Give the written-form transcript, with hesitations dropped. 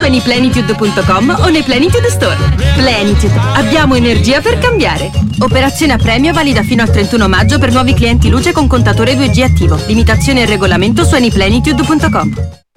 anyplenitude.com o nei Plenitude Store. Plenitude, abbiamo energia per cambiare. Operazione a premio valida fino al 31 maggio per nuovi clienti luce con contatore 2G attivo. Limitazioni e regolamento su anyplenitude.com.